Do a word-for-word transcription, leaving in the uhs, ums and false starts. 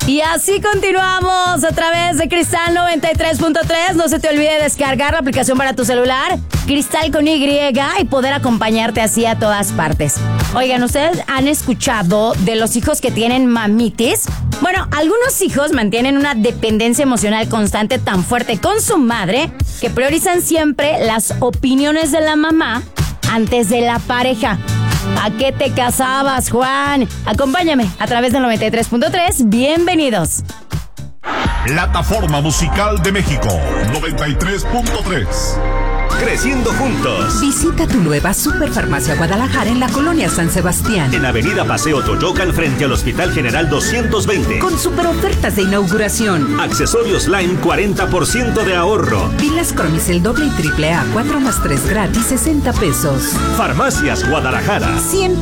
Y así continuamos a través de Cristal noventa y tres punto tres. No se te olvide descargar la aplicación para tu celular, Cristal con Y, y poder acompañarte así a todas partes. Oigan, ¿ustedes han escuchado de los hijos que tienen mamitis? Bueno, algunos hijos mantienen una dependencia emocional constante tan fuerte con su madre que priorizan siempre las opiniones de la mamá antes de la pareja. ¿A qué te casabas, Juan? Acompáñame a través del noventa y tres punto tres. Bienvenidos. Plataforma Musical de México, noventa y tres punto tres. Creciendo juntos. Visita tu nueva Superfarmacia Guadalajara en la colonia San Sebastián. En Avenida Paseo Toyocan frente al Hospital General doscientos veinte. Con super ofertas de inauguración. Accesorios Line cuarenta por ciento de ahorro. Pilas Cromicel doble y triple A cuatro más tres gratis sesenta pesos. Farmacias Guadalajara. cien